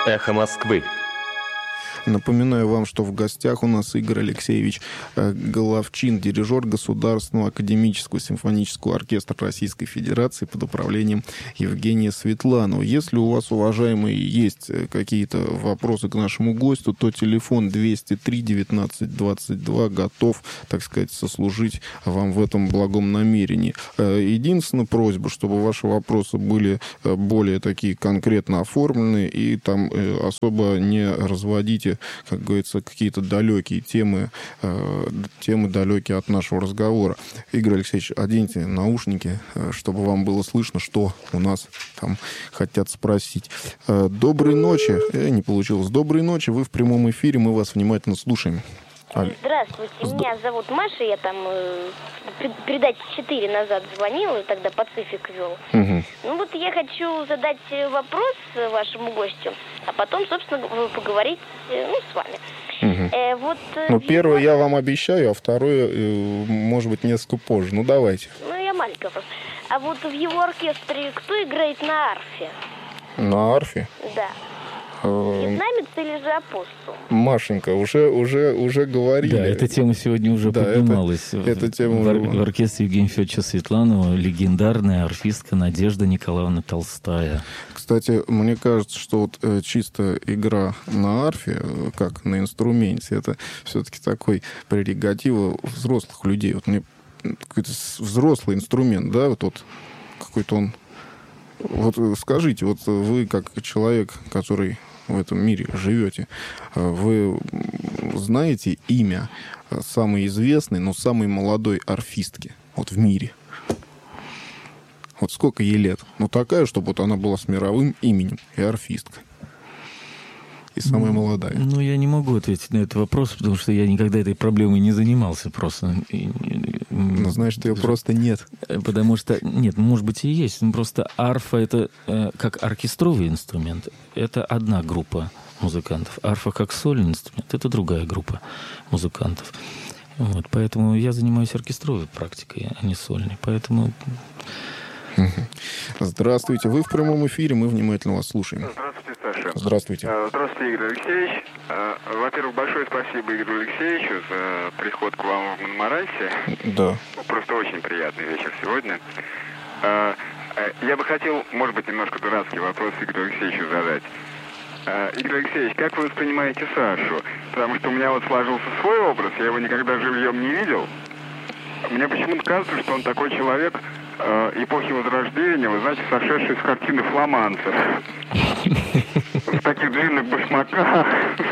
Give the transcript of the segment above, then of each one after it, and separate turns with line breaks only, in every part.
«Эхо Москвы».
Напоминаю вам, что в гостях у нас Игорь Алексеевич Головчин, дирижер Государственного академического симфонического оркестра Российской Федерации под управлением Евгения Светланова. Если у вас, уважаемые, есть какие-то вопросы к нашему гостю, то телефон 203-19-22 готов, так сказать, сослужить вам в этом благом намерении. Единственная просьба, чтобы ваши вопросы были более такие конкретно оформлены и там особо не разводите, как говорится, какие-то далекие темы далекие от нашего разговора. Игорь Алексеевич, оденьте наушники, чтобы вам было слышно, что у нас там хотят спросить. Доброй ночи. Не получилось. Доброй ночи. Вы в прямом эфире. Мы вас внимательно слушаем.
Здравствуйте, меня зовут Маша, я там передать 4 назад звонила, тогда Пацифик вел.
Угу.
Ну вот я хочу задать вопрос вашему гостю, а потом, собственно, поговорить с вами.
Угу. Первое я вам обещаю, а второе, может быть, несколько позже. Ну, давайте.
Я маленькая просто. А вот в его оркестре кто играет на арфе?
На арфе?
Да. Вьетнамец или же апостол?
Машенька, уже говорили.
Да, эта тема сегодня уже поднималась.
Эта тема
в оркестре Евгения Федоровича Светланова легендарная арфистка Надежда Николаевна Толстая.
Кстати, мне кажется, что вот чисто игра на арфе, как на инструменте, это все-таки такой прерогатива взрослых людей. Вот мне какой-то взрослый инструмент, да, вот какой-то он. Вот скажите, вот вы как человек, который в этом мире живете, вы знаете имя самой известной, но самой молодой арфистки вот в мире? Вот сколько ей лет? Ну, такая, чтобы вот она была с мировым именем и арфистка. И самая молодая.
Ну, я не могу ответить на этот вопрос, потому что я никогда этой проблемой не занимался просто.
Ну, значит, ее просто нет.
Потому что, нет, может быть, и есть. Но просто арфа — это как оркестровый инструмент. Это одна группа музыкантов. Арфа как сольный инструмент — это другая группа музыкантов. Вот, поэтому я занимаюсь оркестровой практикой, а не сольной. Поэтому...
Здравствуйте. Вы в прямом эфире, мы внимательно вас слушаем.
Здравствуйте, Саша.
Здравствуйте.
Здравствуйте, Игорь Алексеевич. Во-первых, большое спасибо Игорю Алексеевичу за приход к вам в Монмаранси.
Да.
Просто очень приятный вечер сегодня. Я бы хотел, может быть, немножко дурацкий вопрос Игорю Алексеевичу задать. Игорь Алексеевич, как вы воспринимаете Сашу? Потому что у меня вот сложился свой образ, я его никогда живьем не видел. Мне почему-то кажется, что он такой человек эпохи Возрождения, вы знаете, сошедший с картины фламандцев. В таких длинных башмаках.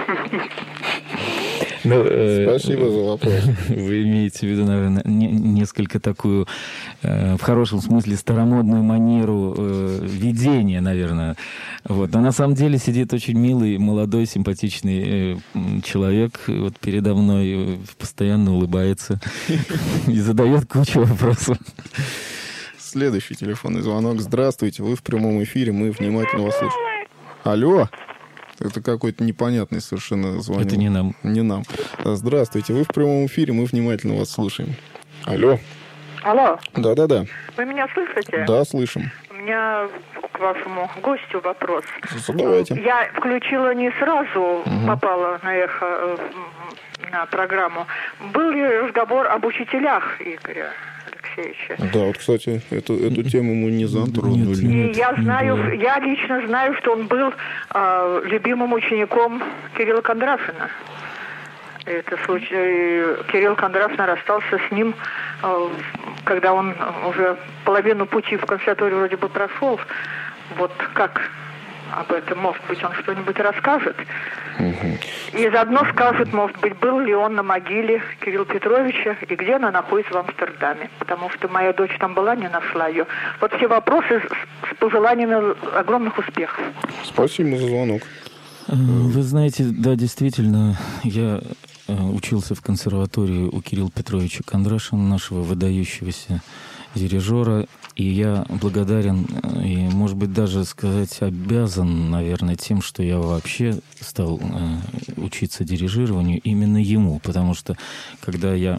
Спасибо за вопрос.
Вы имеете в виду, наверное, несколько такую, в хорошем смысле, старомодную манеру ведения, наверное. Вот. Но на самом деле сидит очень милый, молодой, симпатичный человек вот передо мной, постоянно улыбается и задает кучу вопросов.
Следующий телефонный звонок. Здравствуйте, вы в прямом эфире, мы внимательно вас слушаем. Алло? Это какой-то непонятный совершенно звонок.
Это не нам.
Не нам. Здравствуйте, вы в прямом эфире, мы внимательно вас слушаем. Алло?
Алло.
Да-да-да.
Вы меня слышите?
Да, слышим.
У меня к вашему гостю вопрос.
Задавайте.
Я включила не сразу, попала на эхо, на программу. Был ли разговор об учителях Игоря Алексеевича?
Да, вот, кстати, эту тему мы не затронули.
И я лично знаю, что он был любимым учеником Кирилла Кондратьева. Это случай. Кирилл Кондратьев расстался с ним, когда он уже половину пути в консерваторию вроде бы прошел. Вот как об этом, может быть, он что-нибудь расскажет. И заодно скажет, может быть, был ли он на могиле Кирилла Петровича и где она находится в Амстердаме. Потому что моя дочь там была, не нашла ее. Вот все вопросы с пожеланиями огромных успехов.
Спасибо за звонок.
Вы знаете, да, действительно, я учился в консерватории у Кирилла Петровича Кондрашина, нашего выдающегося дирижера, и я благодарен и, может быть, даже сказать, обязан, наверное, тем, что я вообще стал учиться дирижированию именно ему, потому что, когда я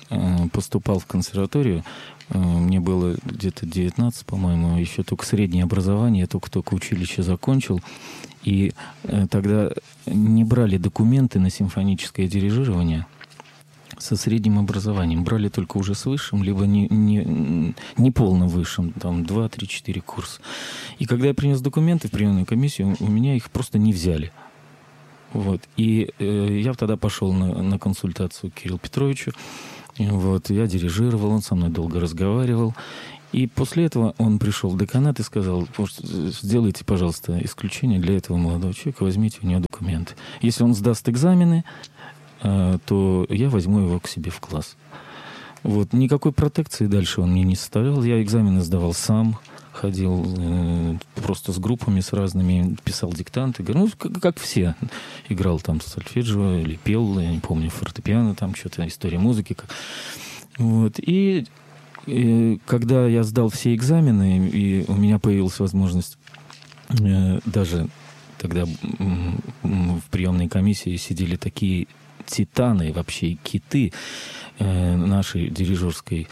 поступал в консерваторию, мне было где-то 19, по-моему, еще только среднее образование, я только училище закончил. И тогда не брали документы на симфоническое дирижирование со средним образованием. Брали только уже с высшим, либо не полным высшим, там 2, 3, 4 курса. И когда я принес документы в приемную комиссию, у меня их просто не взяли. Вот. И я тогда пошел на консультацию к Кириллу Петровичу. Вот. Я дирижировал, он со мной долго разговаривал. И после этого он пришел в деканат и сказал: сделайте, пожалуйста, исключение для этого молодого человека, возьмите у него документы. Если он сдаст экзамены, то я возьму его к себе в класс. Вот. Никакой протекции дальше он мне не составлял. Я экзамены сдавал сам, ходил просто с группами, с разными, писал диктанты. Ну, как все. Играл там сольфеджио или пел, я не помню, фортепиано, там что-то, история музыки. Вот. И когда я сдал все экзамены, и у меня появилась возможность даже тогда в приемной комиссии сидели такие титаны, вообще киты нашей дирижерской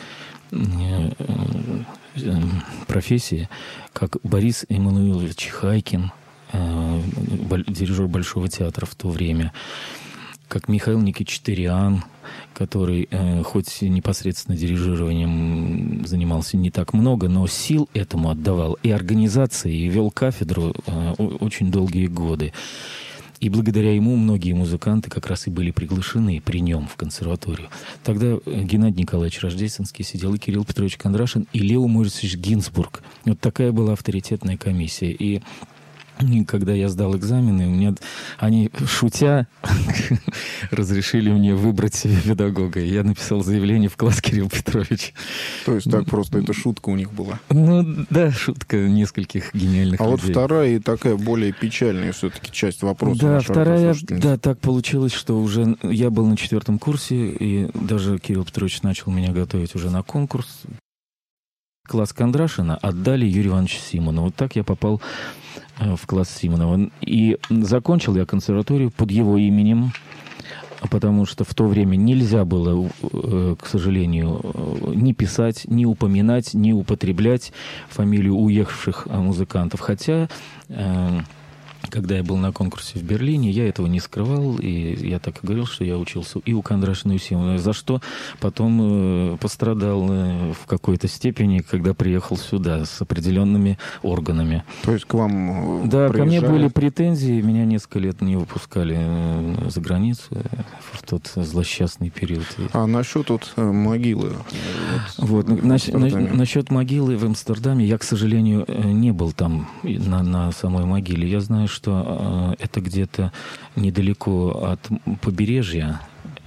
профессии, как Борис Эммануилович Хайкин, дирижер Большого театра в то время, как Михаил Никитич Тыриан, который хоть непосредственно дирижированием занимался не так много, но сил этому отдавал и организации, и вел кафедру очень долгие годы. И благодаря ему многие музыканты как раз и были приглашены при нем в консерваторию. Тогда Геннадий Николаевич Рождественский сидел, и Кирилл Петрович Кондрашин, и Лео Морисович Гинзбург. Вот такая была авторитетная комиссия. И когда я сдал экзамены, они, шутя, разрешили мне выбрать себе педагога. И я написал заявление в класс Кирилла Петровича.
То есть так просто эта шутка у них была?
Ну да, шутка нескольких гениальных людей.
Вот вторая и такая более печальная все-таки часть вопроса.
Да, вторая, да, так получилось, что уже я был на 4 курсе, и даже Кирилл Петрович начал меня готовить уже на конкурс. Класс Кондрашина отдали Юрию Ивановичу Симонову. Вот так я попал в класс Симонова. И закончил я консерваторию под его именем, потому что в то время нельзя было, к сожалению, ни писать, ни упоминать, ни употреблять фамилию уехавших музыкантов. Хотя, когда я был на конкурсе в Берлине, я этого не скрывал, и я так и говорил, что я учился и у Кондрашина, и у Симонова, за что потом пострадал в какой-то степени, когда приехал сюда с определенными органами.
То есть к вам
Да,
приезжали?
ко мне были претензии, меня несколько лет не выпускали за границу в тот злосчастный период.
А насчет могилы?
Вот, насчет могилы в Амстердаме, я, к сожалению, не был там на самой могиле. Я знаю, что это где-то недалеко от побережья,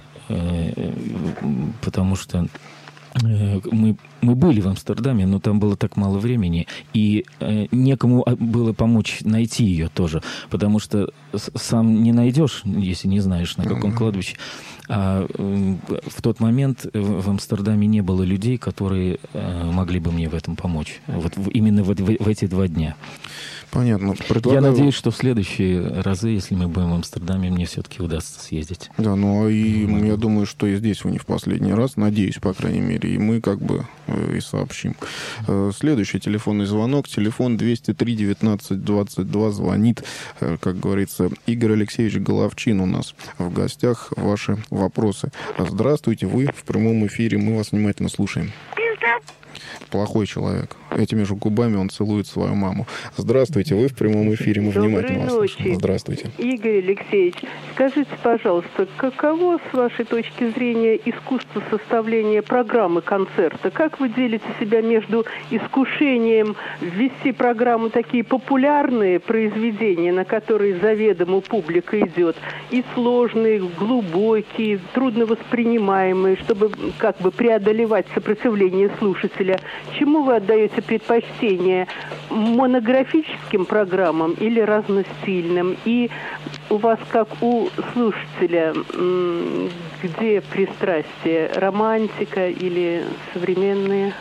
потому что мы были в Амстердаме, но там было так мало времени, и некому было помочь найти ее тоже, потому что сам не найдешь, если не знаешь, на каком кладбище. А в тот момент в Амстердаме не было людей, которые могли бы мне в этом помочь. Вот именно в эти 2 дня.
Понятно.
Я надеюсь, что в следующие разы, если мы будем в Амстердаме, мне все-таки удастся съездить.
Да, ну и я думаю, что и здесь вы не в последний раз, надеюсь, по крайней мере, и мы как бы и сообщим. Следующий телефонный звонок, телефон 203-19-22, звонит, как говорится, Игорь Алексеевич Головчин у нас в гостях. Ваши вопросы. Здравствуйте, вы в прямом эфире, мы вас внимательно слушаем. Плохой человек. Этими же губами он целует свою маму. Здравствуйте, вы в прямом эфире, мы внимательно вас слушаем. Здравствуйте.
Игорь Алексеевич, скажите, пожалуйста, каково, с вашей точки зрения, искусство составления программы концерта? Как вы делите себя между искушением ввести программу такие популярные произведения, на которые заведомо публика идет, и сложные, глубокие, трудновоспринимаемые, чтобы как бы преодолевать сопротивление слушателя? Чему вы отдаете предпочтение? Монографическим программам или разностильным? И у вас, как у слушателя, где пристрастие? Романтика или современные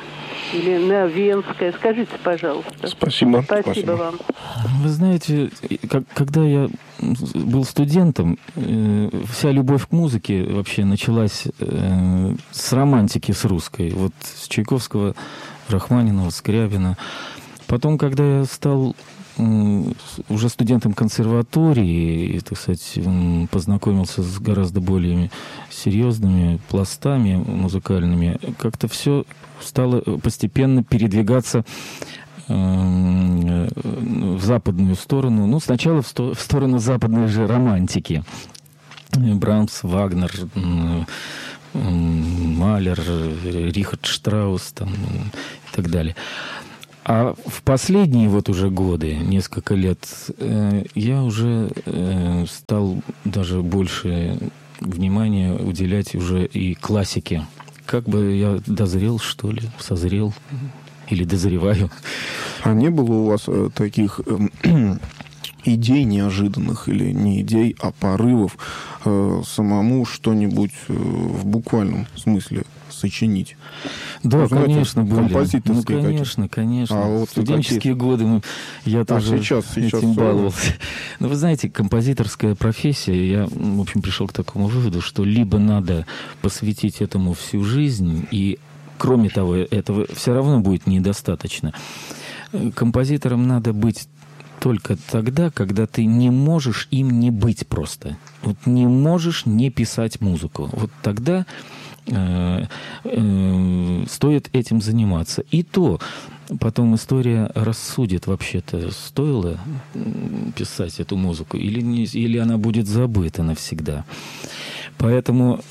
или на Венское? Скажите, пожалуйста.
Спасибо.
Спасибо вам.
Вы знаете, когда я был студентом, вся любовь к музыке вообще началась с романтики, с русской. Вот с Чайковского, Рахманинова, Скрябина. Потом, когда я стал уже студентом консерватории, так сказать, познакомился с гораздо более серьезными пластами музыкальными, как-то все стало постепенно передвигаться в западную сторону. Ну, сначала в сторону западной же романтики. Брамс, Вагнер, Малер, Рихард Штраус там, и так далее. А в последние вот уже годы, несколько лет, я уже стал даже больше внимания уделять уже и классике. Как бы я дозрел, что ли, созрел или дозреваю.
А не было у вас таких идей неожиданных, или не идей, а порывов самому что-нибудь в буквальном смысле сочинить?
Да,
знаете,
конечно, были.
композиторские
Конечно.
А вот
студенческие годы я тоже
сейчас
этим баловался. Но вы знаете, композиторская профессия, я, в общем, пришел к такому выводу, что либо надо посвятить этому всю жизнь, и, кроме того, этого все равно будет недостаточно. Композитором надо быть только тогда, когда ты не можешь им не быть просто. Вот не можешь не писать музыку. Вот тогда стоит этим заниматься. И то потом история рассудит, вообще-то, стоило писать эту музыку, или она будет забыта навсегда. Поэтому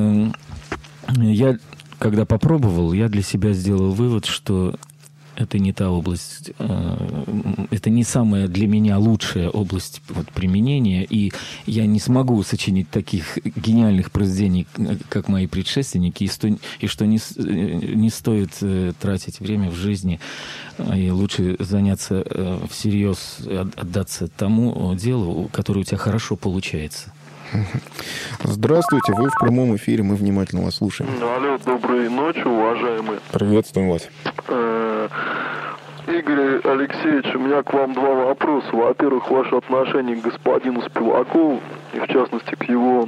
я, когда попробовал, я для себя сделал вывод, что это не та область, это не самая для меня лучшая область вот, применения, и я не смогу сочинить таких гениальных произведений, как мои предшественники, и что не стоит тратить время в жизни, и лучше заняться всерьез, отдаться тому делу, которое у тебя хорошо получается.
Здравствуйте, вы в прямом эфире, мы внимательно вас слушаем.
Алло, доброй ночи, уважаемые.
Приветствуем вас.
Игорь Алексеевич, у меня к вам два вопроса. Во-первых, ваше отношение к господину Спивакову, и в частности к его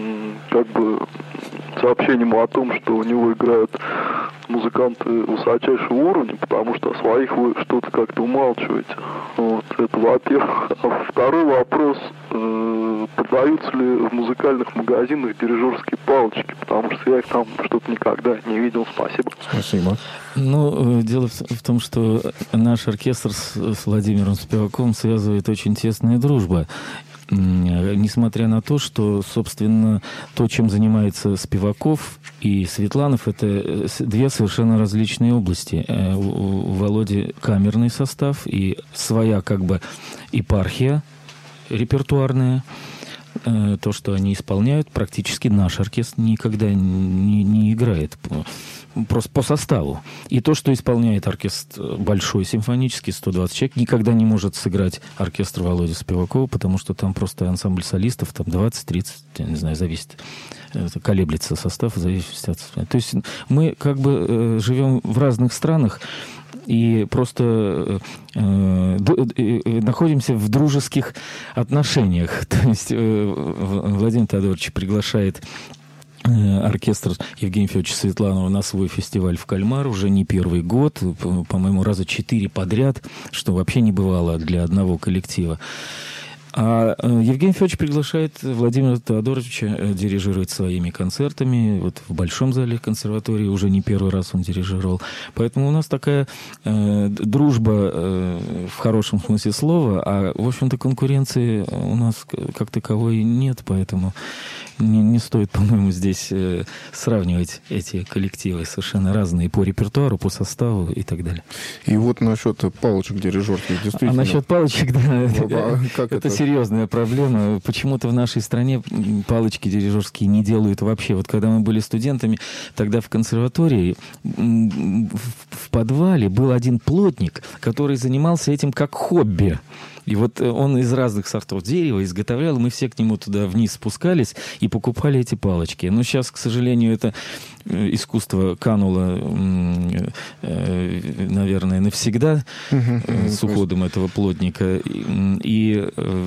сообщениям о том, что у него играют музыканты высочайшего уровня, потому что о своих вы что-то как-то умалчиваете. Вот, это во-первых. А второй вопрос, продаются ли в музыкальных магазинах дирижерские палочки, потому что я их там что-то никогда не видел. Спасибо.
Спасибо.
Ну, дело в том, что наш оркестр с Владимиром Спиваковым связывает очень тесная дружба. Несмотря на то, что, собственно, то, чем занимается Спиваков и Светланов, это две совершенно различные области. У Володи камерный состав и своя как бы епархия репертуарная. То, что они исполняют, практически наш оркестр никогда не играет просто по составу. И то, что исполняет оркестр большой симфонический, 120 человек, никогда не может сыграть оркестр Володи Спивакова, потому что там просто ансамбль солистов, там 20-30, я не знаю, зависит, это колеблется состав, зависит от... То есть мы как бы живем в разных странах, и просто находимся в дружеских отношениях. То есть Владимир Теодорович приглашает оркестр Евгения Федоровича Светланова на свой фестиваль в Кальмар уже не первый год, по-моему, раза 4 подряд, что вообще не бывало для одного коллектива. А Евгений Федорович приглашает Владимира Теодоровича дирижировать своими концертами. Вот в Большом зале консерватории уже не первый раз он дирижировал. Поэтому у нас такая дружба в хорошем смысле слова, а, в общем-то, конкуренции у нас как таковой нет, поэтому не стоит, по-моему, здесь сравнивать эти коллективы. Совершенно разные по репертуару, по составу и так далее.
И вот насчет палочек дирижерских, действительно...
А насчет палочек, да,
как
это серьезная проблема. Почему-то в нашей стране палочки дирижерские не делают вообще. Вот когда мы были студентами, тогда в консерватории в подвале был один плотник, который занимался этим как хобби. И вот он из разных сортов дерева изготовлял, мы все к нему туда вниз спускались и покупали эти палочки. Но сейчас, к сожалению, это искусство кануло, наверное, навсегда с уходом этого плотника. И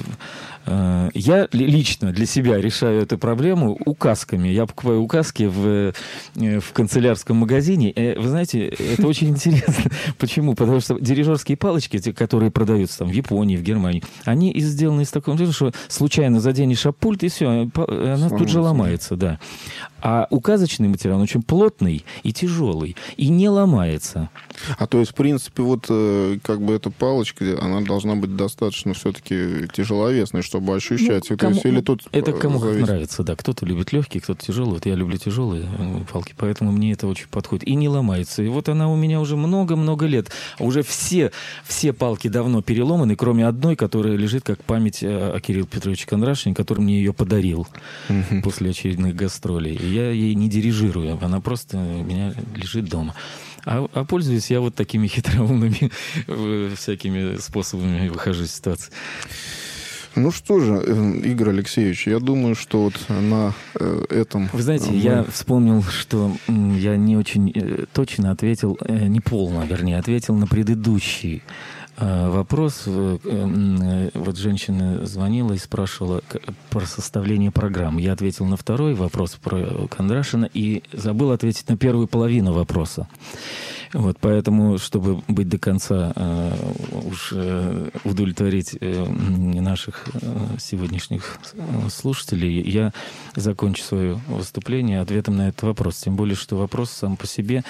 я лично для себя решаю эту проблему указками. Я покупаю указки в канцелярском магазине. Вы знаете, это очень интересно. Почему? Потому что дирижерские палочки, которые продаются там в Японии, в Германии, они сделаны из такого materiала, что случайно заденешь об пульт, и все, она тут же ломается, да. А указочный материал, он очень плотный и тяжелый, и не ломается.
А то есть, в принципе, вот как бы эта палочка, она должна быть достаточно все-таки тяжеловесной, чтобы ощущать.
Ну,
кому, или тут
это кому как
зависит?
нравится, да. Кто-то любит легкие, кто-то тяжелые. Вот я люблю тяжелые палки, поэтому мне это очень подходит. И не ломается. И вот она у меня уже много-много лет. Уже все палки давно переломаны, кроме одной, которая лежит как память о Кирилле Петровиче Кондрашине, который мне ее подарил после очередных гастролей. И я ей не дирижирую. Она просто у меня лежит дома. А пользуюсь я вот такими хитроумными всякими способами выхожу из ситуации.
Ну что же, Игорь Алексеевич, я думаю, что вот на этом...
Вы знаете, я вспомнил, что я не очень точно ответил, не полно, вернее, ответил на предыдущий вопрос. Вот женщина звонила и спрашивала про составление программ. Я ответил на второй вопрос про Кондрашина и забыл ответить на первую половину вопроса. Вот, поэтому, чтобы быть до конца, удовлетворить наших сегодняшних слушателей, я закончу свое выступление ответом на этот вопрос. Тем более, что вопрос сам по себе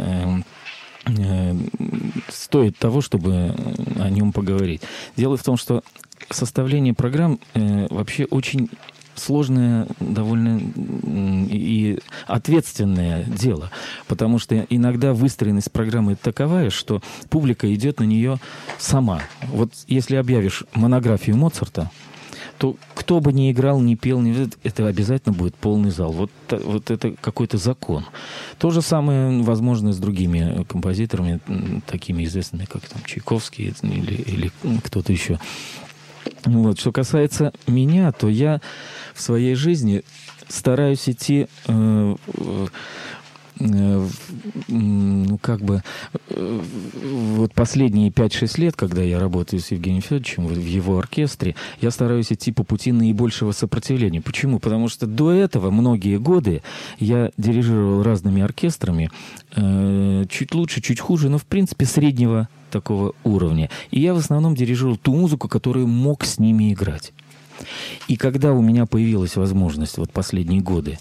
стоит того, чтобы о нем поговорить. Дело в том, что составление программ вообще очень сложное, довольно и ответственное дело, потому что иногда выстроенность программы таковая, что публика идет на нее сама. Вот если объявишь монографию Моцарта, то кто бы ни играл, ни пел, это обязательно будет полный зал. Вот это какой-то закон. То же самое, возможно, с другими композиторами, такими известными, как там Чайковский или кто-то еще. Вот. Что касается меня, то я в своей жизни стараюсь идти вот последние 5-6 лет, когда я работаю с Евгением Федоровичем в его оркестре, я стараюсь идти по пути наибольшего сопротивления. Почему? Потому что до этого многие годы я дирижировал разными оркестрами, чуть лучше, чуть хуже, но в принципе среднего такого уровня. И я в основном дирижировал ту музыку, которую мог с ними играть. И когда у меня появилась возможность вот последние годы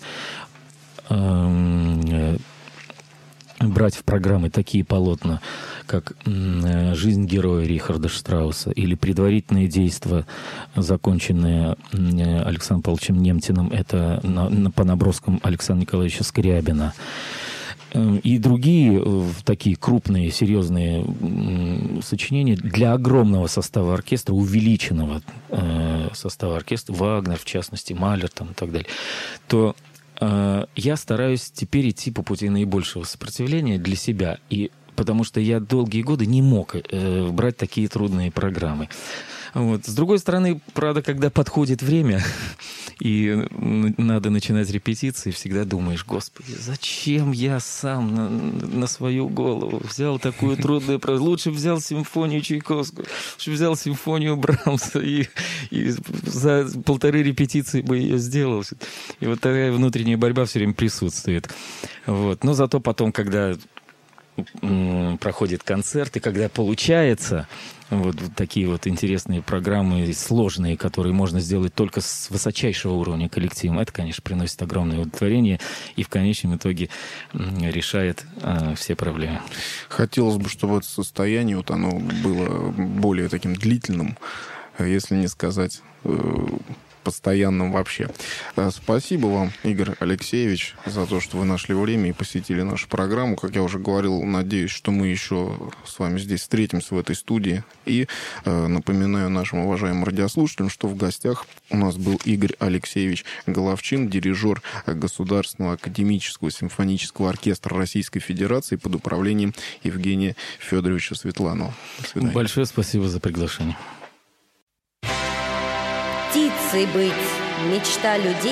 брать в программы такие полотна, как «Жизнь героя» Рихарда Штрауса или «Предварительные действия», законченные Александром Павловичем Немтиным, это по наброскам Александра Николаевича Скрябина, и другие такие крупные, серьезные сочинения для огромного состава оркестра, увеличенного состава оркестра, Вагнер, в частности, Малер там, и так далее, то я стараюсь теперь идти по пути наибольшего сопротивления для себя, и потому что я долгие годы не мог брать такие трудные программы. Вот. С другой стороны, правда, когда подходит время и надо начинать репетиции, всегда думаешь: Господи, зачем я сам на свою голову взял такую трудную программу? Лучше взял симфонию Чайковского, лучше взял симфонию Брамса и за 1,5 репетиции бы ее сделал. И вот такая внутренняя борьба все время присутствует. Вот. Но зато потом, когда проходит концерт, и когда получается вот такие вот интересные программы, сложные, которые можно сделать только с высочайшего уровня коллектива, это, конечно, приносит огромное удовлетворение и в конечном итоге решает все проблемы. Хотелось бы, чтобы это состояние вот оно было более таким длительным, если не сказать постоянным вообще. Спасибо вам, Игорь Алексеевич, за то, что вы нашли время и посетили нашу программу. Как я уже говорил, надеюсь, что мы еще с вами здесь встретимся в этой студии. И напоминаю нашим уважаемым радиослушателям, что в гостях у нас был Игорь Алексеевич Головчин, дирижер Государственного академического симфонического оркестра Российской Федерации под управлением Евгения Федоровича Светланова. До свидания. Большое спасибо за приглашение.
Птицей быть — мечта людей,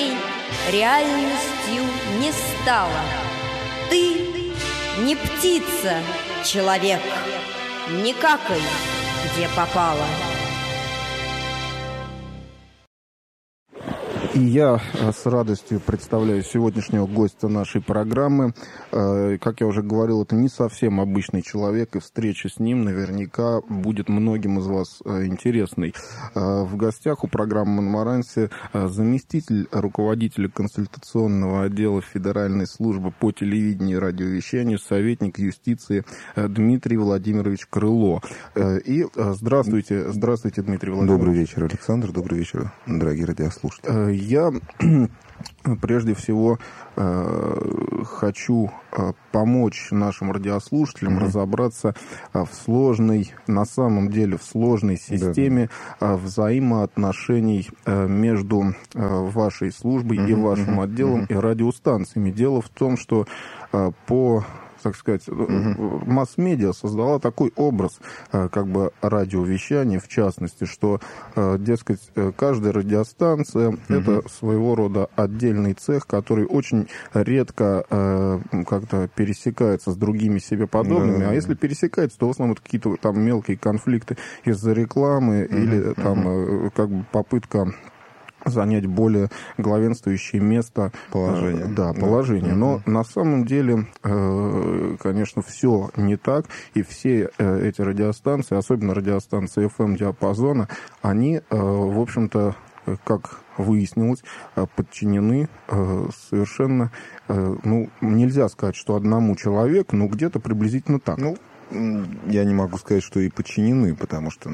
реальностью не стала. Ты не птица, человек, не какай, где попало.
И я с радостью представляю сегодняшнего гостя нашей программы. Как я уже говорил, это не совсем обычный человек, и встреча с ним наверняка будет многим из вас интересной. В гостях у программы «Монмаранси» заместитель руководителя консультационного отдела Федеральной службы по телевидению и радиовещанию, советник юстиции Дмитрий Владимирович Крыло. И здравствуйте, Дмитрий Владимирович.
Добрый вечер, Александр, добрый вечер, дорогие радиослушатели.
Я прежде всего хочу помочь нашим радиослушателям разобраться в сложной, на самом деле, в сложной системе взаимоотношений между вашей службой и вашим отделом и радиостанциями. Дело в том, что так сказать, масс-медиа создала такой образ как бы радиовещания, в частности, что, дескать, каждая радиостанция это своего рода отдельный цех, который очень редко как-то пересекается с другими себе подобными, а если пересекается, то в основном это какие-то там мелкие конфликты из-за рекламы или там как бы попытка занять более главенствующее место. Положение. Но на самом деле, конечно, все не так. И все эти радиостанции, особенно радиостанции FM-диапазона, они, в общем-то, как выяснилось, подчинены совершенно, нельзя сказать, что одному человеку, но где-то приблизительно так.
Я не могу сказать, что и подчинены, потому что,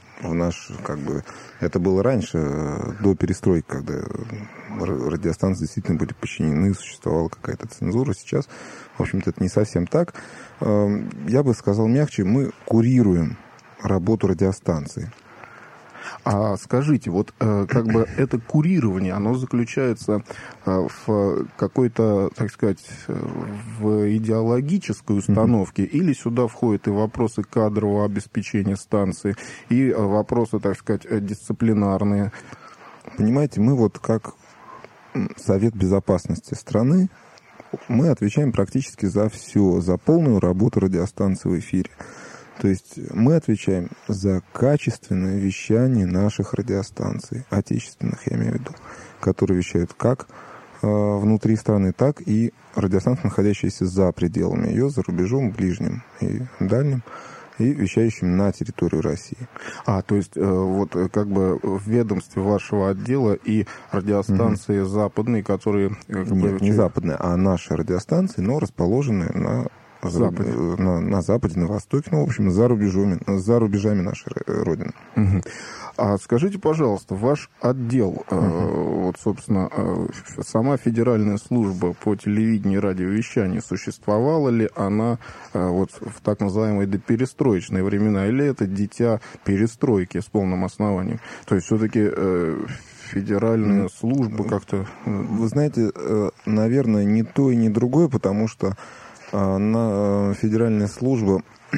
это было раньше, до перестройки, когда радиостанции действительно были подчинены, существовала какая-то цензура. Сейчас, в общем-то, это не совсем так. Я бы сказал мягче, мы курируем работу радиостанции.
А скажите, вот как бы это курирование, оно заключается в какой-то, так сказать, в идеологической установке, или сюда входят и вопросы кадрового обеспечения станции, и вопросы, так сказать, дисциплинарные?
Понимаете, мы вот как Совет Безопасности страны, мы отвечаем практически за все, за полную работу радиостанции в эфире. То есть мы отвечаем за качественное вещание наших радиостанций, отечественных, я имею в виду, которые вещают как внутри страны, так и радиостанции, находящиеся за пределами ее, за рубежом, ближним и дальним, и вещающим на территорию России.
То есть вот как бы в ведомстве вашего отдела и радиостанции западные, которые...
Нет, не западные, а наши радиостанции, но расположенные на Западе, на Востоке, в общем, за рубежами нашей Родины.
А скажите, пожалуйста, ваш отдел, вот, собственно, сама Федеральная служба по телевидению и радиовещанию, существовала ли она вот в так называемые доперестроечные времена, или это дитя перестройки с полным основанием? То есть все-таки Федеральная служба как-то...
Вы знаете, наверное, ни то и ни другое, потому что Федеральная служба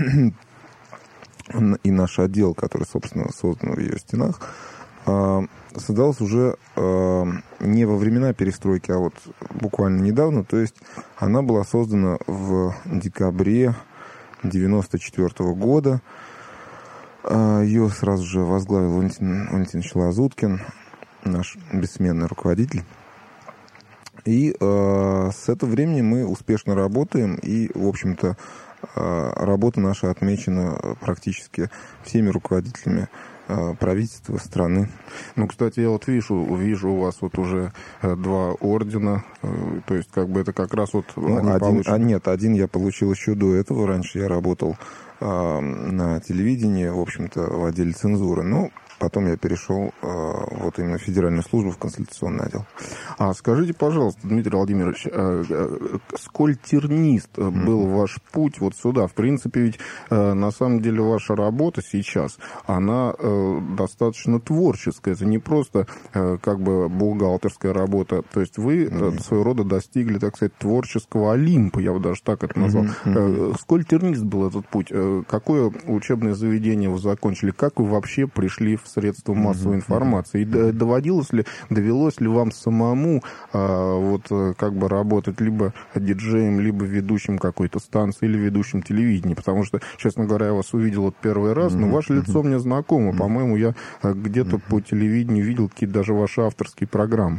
и наш отдел, который, собственно, создан в ее стенах, создался уже не во времена перестройки, а вот буквально недавно. То есть она была создана в декабре 1994 года. Ее сразу же возглавил Валентин Валентинович Лазуткин, наш бессменный руководитель. И с этого времени мы успешно работаем, и, в общем-то, работа наша отмечена практически всеми руководителями правительства страны.
Кстати, я вот вижу у вас вот уже 2 ордена, то есть как бы это как раз вот...
один я получил еще до этого. Раньше я работал на телевидении, в общем-то, в отделе цензуры. Но потом я перешел вот именно в Федеральную службу, в консультационный отдел.
А скажите, пожалуйста, Дмитрий Владимирович, сколь тернист был ваш путь вот сюда? В принципе, ведь на самом деле ваша работа сейчас, она достаточно творческая. Это не просто как бы бухгалтерская работа. То есть вы своего рода достигли, так сказать, творческого Олимпа, я бы даже так это назвал. Сколь тернист был этот путь? Какое учебное заведение вы закончили? Как вы вообще пришли средства массовой информации. И довелось ли вам самому как бы работать либо диджеем, либо ведущим какой-то станции, или ведущим телевидения? Потому что, честно говоря, я вас увидел вот первый раз, но ваше лицо мне знакомо. По-моему, я где-то по телевидению видел какие-то даже ваши авторские программы.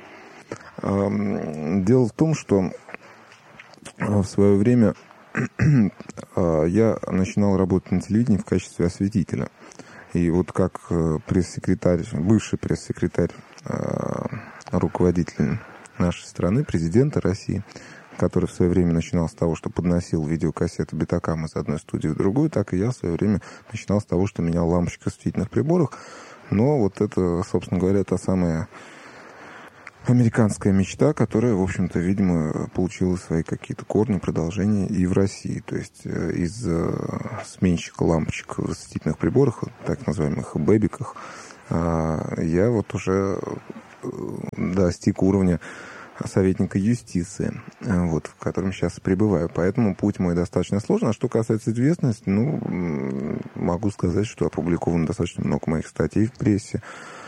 Дело в том, что в свое время я начинал работать на телевидении в качестве осветителя. И вот как пресс-секретарь, бывший пресс-секретарь, руководитель нашей страны, президента России, который в свое время начинал с того, что подносил видеокассеты Бетакам из одной студии в другую, так и я в свое время начинал с того, что менял лампочки в осветительных приборах. Но вот это, собственно говоря, та самая американская мечта, которая, в общем-то, видимо, получила свои какие-то корни, продолжения и в России. То есть из сменщика лампочек в осветительных приборах, так называемых бэбиках, я вот уже достиг уровня советника юстиции, вот, в котором сейчас пребываю. Поэтому путь мой достаточно сложный. А что касается известности, могу сказать, что опубликовано достаточно много моих статей в прессе.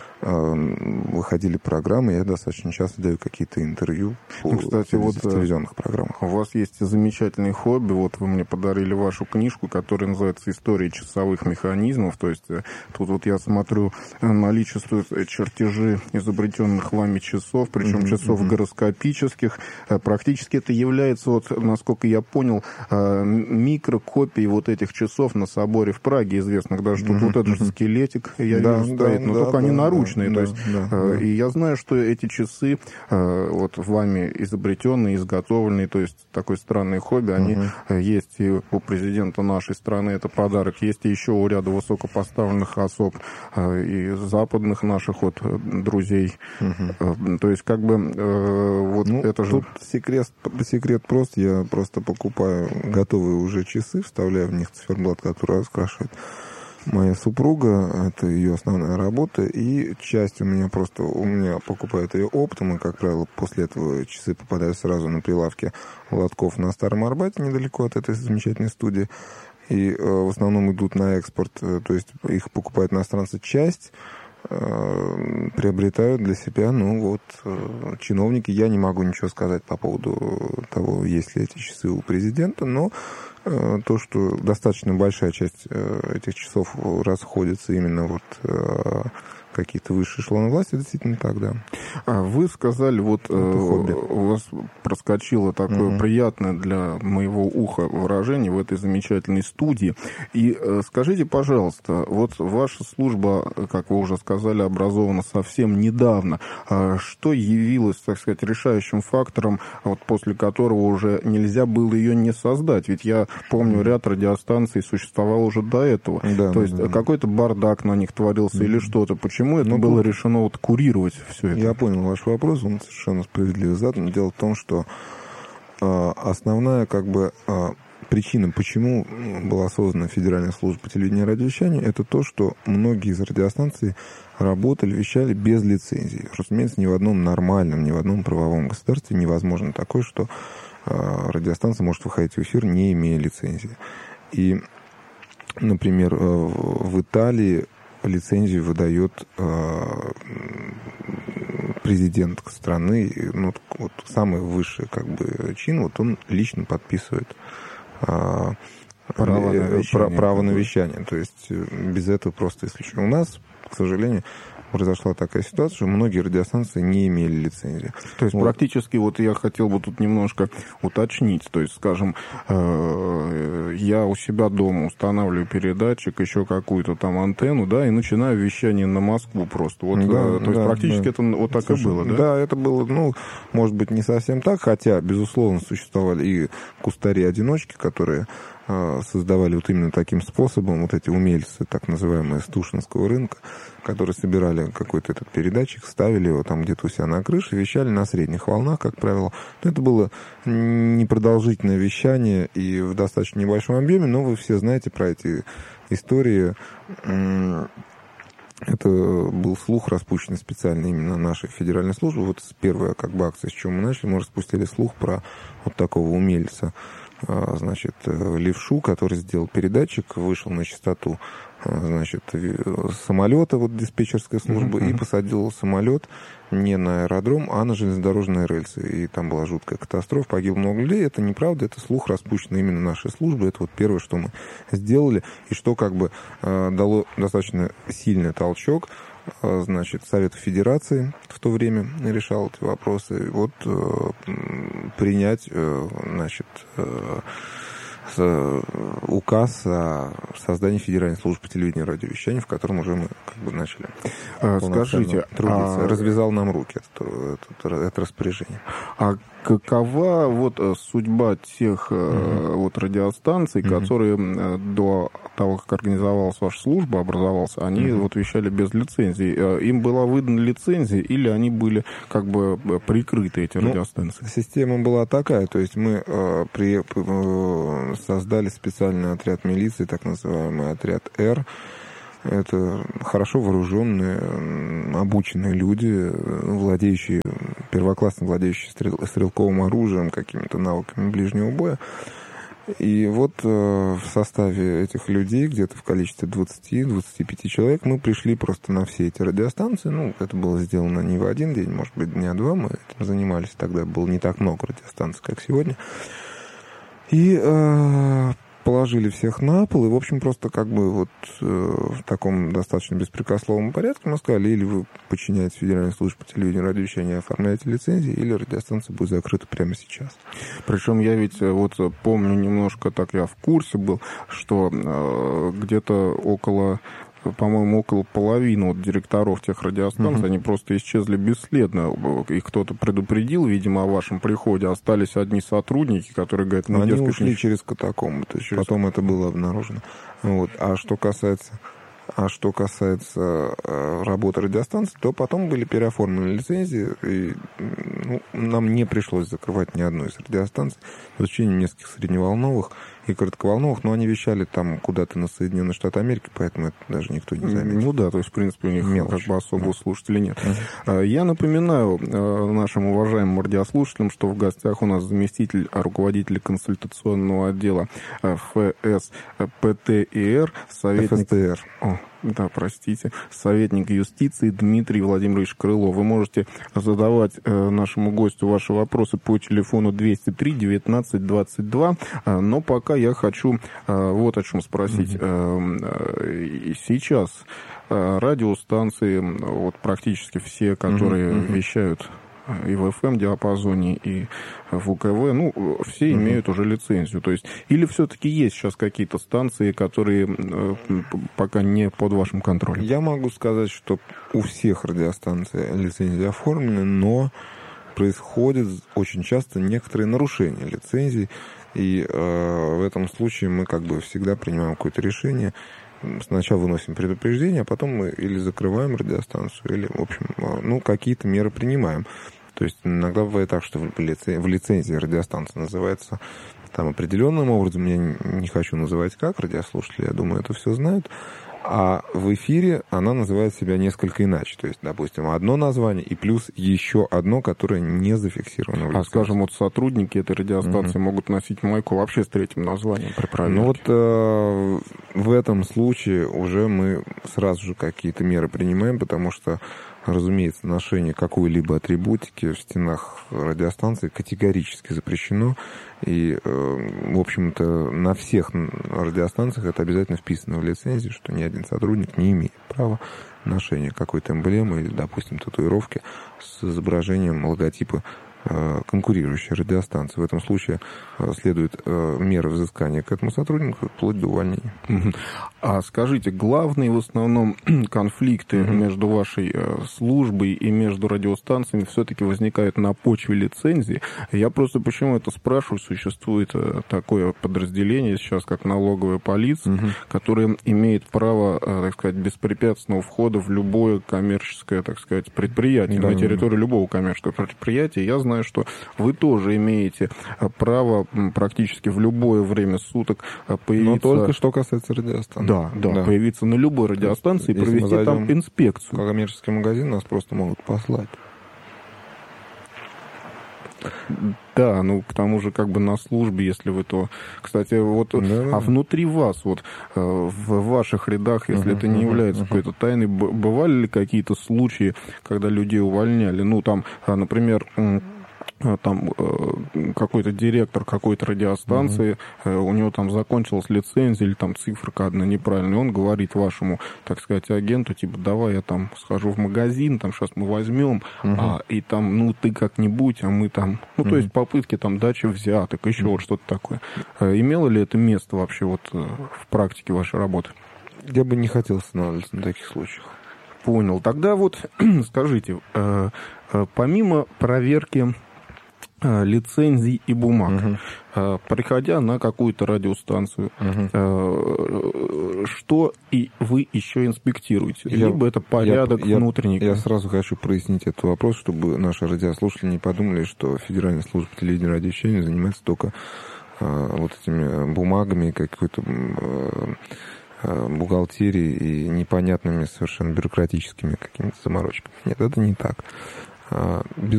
Выходили программы, я достаточно часто даю какие-то интервью
кстати,
в телевизионных программах.
У вас есть замечательный хобби, вот вы мне подарили вашу книжку, которая называется «История часовых механизмов», то есть тут вот я смотрю, наличествуют чертежи изобретенных вами часов, причем часов гороскопических, практически это является, вот, насколько я понял, микрокопией вот этих часов на соборе в Праге, известных даже, тут вот этот же скелетик, я вижу, стоит, но только они наручные. То есть, и я знаю, что эти часы, вот вами изобретенные, изготовленные, то есть такое странное хобби, они есть и у президента нашей страны, это подарок, есть и еще у ряда высокопоставленных особ и западных наших вот друзей. То есть, как бы, вот это же...
Тут секрет прост, я просто покупаю готовые уже часы, вставляю в них циферблат, который раскрашивает моя супруга, это ее основная работа, и часть у меня покупают ее оптом, и, как правило, после этого часы попадают сразу на прилавки лотков на Старом Арбате, недалеко от этой замечательной студии, и в основном идут на экспорт, то есть их покупают иностранцы, часть приобретают для себя, чиновники. Я не могу ничего сказать по поводу того, есть ли эти часы у президента, но то, что достаточно большая часть этих часов расходится именно какие-то высшие эшелоны власти, действительно так, да.
Вы сказали, вот у вас проскочило такое приятное для моего уха выражение в этой замечательной студии. И скажите, пожалуйста, вот ваша служба, как вы уже сказали, образована совсем недавно. Что явилось, так сказать, решающим фактором, вот после которого уже нельзя было ее не создать? Ведь я помню, ряд радиостанций существовал уже до этого. То есть какой-то бардак на них творился или что-то. Почему это было решено курировать все это?
Я понял ваш вопрос, он совершенно справедливо задан. Дело в том, что основная причина, почему была создана Федеральная служба телевидения и радиовещания, это то, что многие из радиостанций работали, вещали без лицензии. Разумеется, ни в одном нормальном, ни в одном правовом государстве невозможно такое, что радиостанция может выходить в эфир, не имея лицензии. И, например, в Италии лицензию выдает президент страны, самый высший чин, он лично подписывает право на вещание. То есть без этого просто исключено. У нас, к сожалению, произошла такая ситуация, что многие радиостанции не имели лицензии.
То есть практически, я хотел бы тут немножко уточнить, то есть, скажем, я у себя дома устанавливаю передатчик, еще какую-то там антенну, да, и начинаю вещание на Москву просто. То есть практически это вот так и было, да?
Да, это было, может быть, не совсем так, хотя, безусловно, существовали и кустари-одиночки, которые создавали вот именно таким способом, вот эти умельцы, так называемые, с Тушинского рынка, которые собирали какой-то этот передатчик, ставили его там где-то у себя на крыше, вещали на средних волнах, как правило. Но это было непродолжительное вещание и в достаточно небольшом объеме, но вы все знаете про эти истории. Это был слух, распущенный специально именно нашей федеральной службы. Вот первая акция, с чего мы начали, мы распустили слух про вот такого умельца, значит, левшу, который сделал передатчик, вышел на частоту, значит, самолета, вот диспетчерской службы, и посадил самолет не на аэродром, а на железнодорожные рельсы. И там была жуткая катастрофа, погибло много людей. Это неправда, это слух, распущенный именно нашей службы. Это вот первое, что мы сделали, и что как бы дало достаточно сильный толчок. Значит, Совет Федерации в то время решал эти вопросы. Вот принять, значит, указ о создании Федеральной службы телевидения и радиовещания, в котором уже мы как бы начали
скажите,
трудиться. Развязал нам руки это распоряжение.
А какова вот судьба тех вот радиостанций, которые до того, как организовалась ваша служба, образовался, они вот вещали без лицензии? Им была выдана лицензия или они были как бы прикрыты, эти радиостанции?
Система была такая, то есть мы создали специальный отряд милиции, так называемый отряд «Р». Это хорошо вооруженные, обученные люди, первоклассно владеющие стрелковым оружием, какими-то навыками ближнего боя. И вот в составе этих людей, где-то в количестве 20-25 человек, мы пришли просто на все эти радиостанции. Ну, это было сделано не в один день, может быть, дня два. Мы этим занимались. Тогда было не так много радиостанций, как сегодня. И положили всех на пол, и, в общем, просто как бы вот в таком достаточно беспрекословном порядке мы сказали, или вы подчиняетесь Федеральной службе по телевидению и радиовещанию и оформляете лицензии, или радиостанция будет закрыта прямо сейчас.
Причем я ведь вот помню немножко, так я в курсе был, что где-то около половины вот директоров тех радиостанций, они просто исчезли бесследно. Их кто-то предупредил, видимо, о вашем приходе. Остались одни сотрудники, которые говорят...
Они ушли через катакомбы, то есть потом это было обнаружено. Вот. А что касается работы радиостанций, то потом были переоформлены лицензии, и нам не пришлось закрывать ни одну из радиостанций, за исключением нескольких средневолновых и коротковолновых, но они вещали там куда-то на Соединенные Штаты Америки, поэтому это даже никто не заметил.
Ну да, то есть, в принципе, у них как бы особого слушателей нет. Я напоминаю нашим уважаемым радиослушателям, что в гостях у нас заместитель руководителя консультационного отдела ФСПТИР, советник...
ФСТР.
Да, простите. Советник юстиции Дмитрий Владимирович Крылов. Вы можете задавать нашему гостю ваши вопросы по телефону 203 19 22. Но пока я хочу вот о чем спросить. Сейчас радиостанции, вот практически все, которые вещают и в FM-диапазоне, и в УКВ, все имеют уже лицензию. То есть, или все-таки есть сейчас какие-то станции, которые пока не под вашим контролем?
Я могу сказать, что у всех радиостанций лицензии оформлены, но происходят очень часто некоторые нарушения лицензий, и в этом случае мы как бы всегда принимаем какое-то решение. Сначала выносим предупреждение, а потом мы или закрываем радиостанцию, или, в общем, какие-то меры принимаем. То есть иногда бывает так, что в лицензии радиостанция называется там определенным образом, я не хочу называть как радиослушатели, я думаю, это все знают, а в эфире она называет себя несколько иначе. То есть, допустим, одно название и плюс еще одно, которое не зафиксировано в лицензии.
А, скажем, вот сотрудники этой радиостанции могут носить майку вообще с третьим названием при проверке?
В этом случае уже мы сразу же какие-то меры принимаем, потому что, разумеется, ношение какой-либо атрибутики в стенах радиостанции категорически запрещено. И, в общем-то, на всех радиостанциях это обязательно вписано в лицензию, что ни один сотрудник не имеет права ношения какой-то эмблемы или, допустим, татуировки с изображением логотипа конкурирующей радиостанции. В этом случае следует меры взыскания к этому сотруднику вплоть до увольнения.
А скажите, главные в основном конфликты между вашей службой и между радиостанциями все-таки возникают на почве лицензии? Я просто почему это спрашиваю? Существует такое подразделение сейчас, как налоговая полиция, которое имеет право, так сказать, беспрепятственного входа в любое коммерческое, так сказать, предприятие, на территорию любого коммерческого предприятия. Я знаю, что вы тоже имеете право практически в любое время суток появиться...
Но только что касается радиостанции.
Да, появиться на любой радиостанции и провести там инспекцию.
В коммерческий магазин нас просто могут послать.
Да, ну, к тому же, как бы на службе, если вы то... Кстати, вот, а внутри вас, вот, в ваших рядах, если это не является какой-то тайной, бывали ли какие-то случаи, когда людей увольняли? Ну, там, например... там какой-то директор какой-то радиостанции, у него там закончилась лицензия или там циферка одна неправильная, он говорит вашему, так сказать, агенту, типа, давай я там схожу в магазин, там сейчас мы возьмем, и там, ну, ты как-нибудь, а мы там, ну, то есть попытки там дачи взяток, еще вот что-то такое. Имело ли это место вообще вот в практике вашей работы?
Я бы не хотел останавливаться на таких случаях.
Понял. Тогда вот скажите, помимо проверки лицензий и бумаг, приходя на какую-то радиостанцию, что и вы еще инспектируете? Либо это порядок внутренний?
Я сразу хочу прояснить этот вопрос, чтобы наши радиослушатели не подумали, что Федеральная служба телевидения и радиовещания занимается только вот этими бумагами, какой-то бухгалтерией и непонятными совершенно бюрократическими какими-то заморочками. Нет, это не так.